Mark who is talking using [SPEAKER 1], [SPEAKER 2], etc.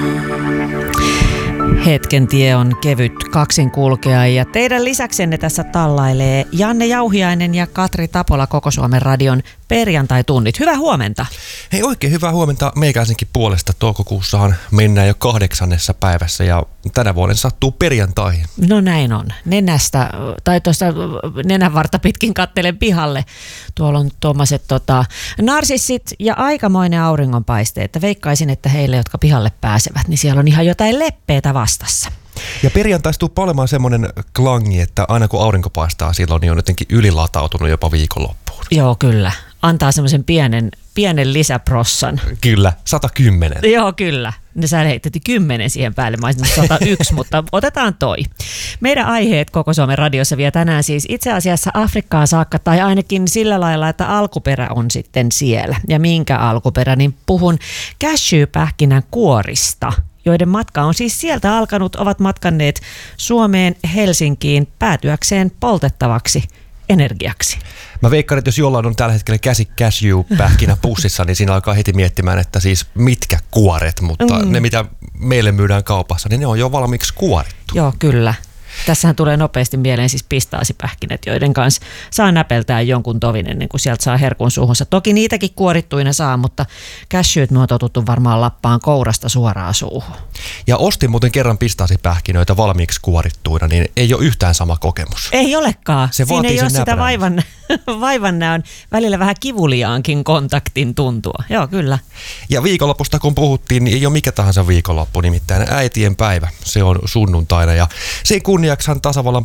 [SPEAKER 1] Hetken tie on kevyt kaksinkulkea ja teidän lisäksenne tässä tallailee Janne Jauhiainen ja Katri Tapola Koko Suomen radion perjantai-tunnit. Hyvää huomenta.
[SPEAKER 2] Hei, oikein hyvää huomenta meikäisenkin puolesta. Toukokuussahan mennään jo 8. päivässä ja tänä vuoden sattuu perjantaihin.
[SPEAKER 1] No näin on. Nenästä, tai tuosta nenänvarta pitkin kattelen pihalle. Tuolla on tuommoiset narsissit ja aikamoinen auringonpaiste. Että veikkaisin, että heille, jotka pihalle pääsevät, niin siellä on ihan jotain leppeätä vastassa.
[SPEAKER 2] Ja perjantaista tuppaa olemaan semmoinen klangi, että aina kun aurinko paistaa silloin, niin on jotenkin ylilatautunut jopa viikonloppuun.
[SPEAKER 1] Joo, kyllä. Antaa semmoisen pienen lisäprossan.
[SPEAKER 2] Kyllä, 110.
[SPEAKER 1] Joo, kyllä. Ne sä heitit 10 siihen päälle, mä olisin 101, mutta otetaan toi. Meidän aiheet Koko Suomen radiossa vie tänään siis itse asiassa Afrikkaan saakka, tai ainakin sillä lailla, että alkuperä on sitten siellä. Ja minkä alkuperä, niin puhun cashew-pähkinän kuorista, joiden matka on siis sieltä alkanut, ovat matkanneet Suomeen, Helsinkiin päätyäkseen poltettavaksi energiaksi.
[SPEAKER 2] Mä veikkaan, että jos jollain on tällä hetkellä käsi cashew-pähkinä pussissa, niin siinä alkaa heti miettimään, että siis mitkä kuoret, mutta ne mitä meille myydään kaupassa, niin ne on jo valmiiksi kuorittu.
[SPEAKER 1] Joo, kyllä. Tässähän tulee nopeasti mieleen siis pistaasipähkinät, joiden kanssa saa näpeltää jonkun tovin ennen kuin sieltä saa herkun suuhunsa. Toki niitäkin kuorittuina saa, mutta cashewt me on totuttu varmaan lappaan kourasta suoraan suuhun.
[SPEAKER 2] Ja ostin muuten kerran pistaasipähkinöitä valmiiksi kuorittuina, niin ei ole yhtään sama kokemus.
[SPEAKER 1] Ei olekaan.
[SPEAKER 2] Se
[SPEAKER 1] siinä ei ole sitä
[SPEAKER 2] näpärän.
[SPEAKER 1] vaivannäön, välillä vähän kivuliaankin kontaktin tuntua. Joo, kyllä.
[SPEAKER 2] Ja viikonlopusta kun puhuttiin, niin ei ole mikä tahansa viikonloppu, nimittäin äitien päivä. Se on sunnuntaina ja sen kunniaksihan tasavallan